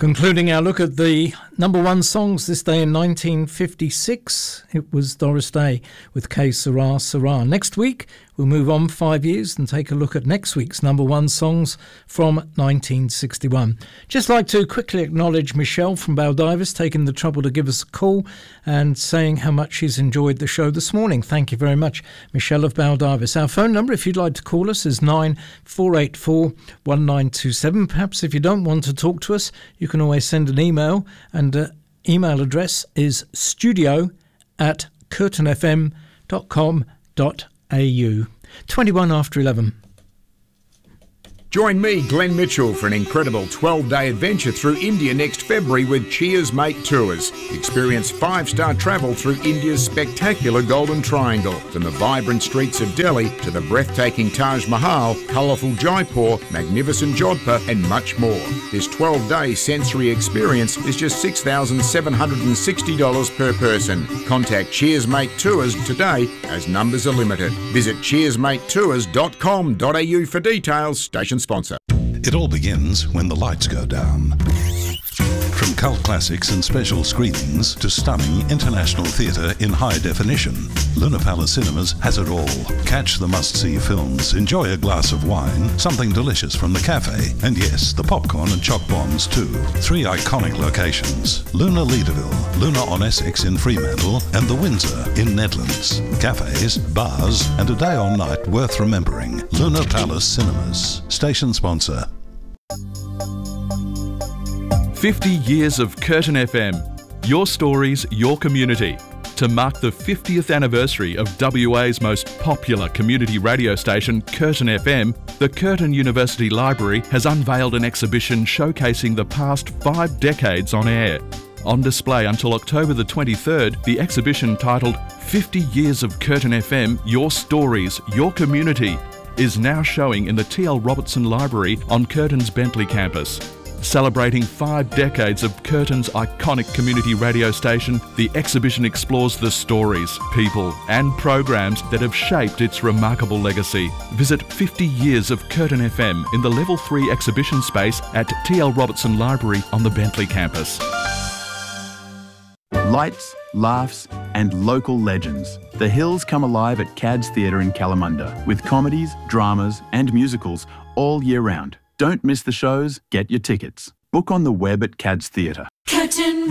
Concluding our look at the number one songs this day in 1956, it was Doris Day with Que Sera, Sera. Next week, we'll move on 5 years and take a look at next week's number one songs from 1961. Just like to quickly acknowledge Michelle from Baldivis taking the trouble to give us a call and saying how much she's enjoyed the show this morning. Thank you very much, Michelle of Baldivis. Our phone number, if you'd like to call us, is 9484 1927. Perhaps if you don't want to talk to us, you can always send an email, and email address is studio@curtinfm.com.au. 21 after 11. Join me, Glenn Mitchell, for an incredible 12-day adventure through India next February with Cheers Mate Tours. Experience 5-star travel through India's spectacular Golden Triangle, from the vibrant streets of Delhi to the breathtaking Taj Mahal, colourful Jaipur, magnificent Jodhpur and much more. This 12-day sensory experience is just $6,760 per person. Contact Cheers Mate Tours today as numbers are limited. Visit cheersmatetours.com.au for details. Station sponsor. It all begins when the lights go down. From cult classics and special screenings to stunning international theatre in high definition, Luna Palace Cinemas has it all. Catch the must-see films, enjoy a glass of wine, something delicious from the cafe, and yes, the popcorn and choc bombs too. 3 iconic locations: Luna Leederville, Luna on Essex in Fremantle, and the Windsor in Nedlands. Cafes, bars, and a day or night worth remembering. Luna Palace Cinemas. Station sponsor. 50 years of Curtin FM. Your stories, your community. To mark the 50th anniversary of WA's most popular community radio station, Curtin FM, the Curtin University Library has unveiled an exhibition showcasing the past 5 decades on air. On display until October the 23rd, the exhibition titled 50 Years of Curtin FM, Your Stories, Your Community, is now showing in the T.L. Robertson Library on Curtin's Bentley campus. Celebrating 5 decades of Curtin's iconic community radio station, the exhibition explores the stories, people and programs that have shaped its remarkable legacy. Visit 50 Years of Curtin FM in the Level 3 exhibition space at T.L. Robertson Library on the Bentley campus. Lights, laughs and local legends. The Hills come alive at Cad's Theatre in Kalamunda with comedies, dramas and musicals all year round. Don't miss the shows, get your tickets. Book on the web at Cad's Theatre. Curtin